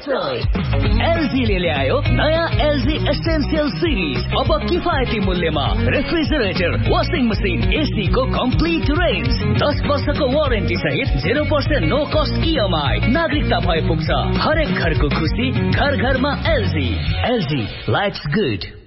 LG ले ल्यायो नयाँ LG Essential Series। अब किफायती मूल्यमा रेफ्रिजरेटर, वाशिङ मसिन, एसी को कम्प्लिट रेन्ज, 10 वर्षको वारेन्टी सहित 0% नो कस्ट EMI। नागरिकता भए पुग्छ। हरेक घरको खुसी घर घरमा LG। LG, life's good।